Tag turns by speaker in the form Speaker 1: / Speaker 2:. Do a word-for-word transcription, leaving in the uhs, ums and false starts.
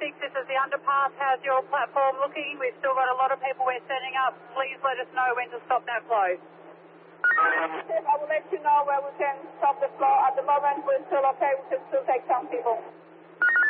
Speaker 1: six, this is the underpass. How's your platform looking? We've still got a lot of people we're sending up. Please let us know when to stop that flow.
Speaker 2: I will let you know where we can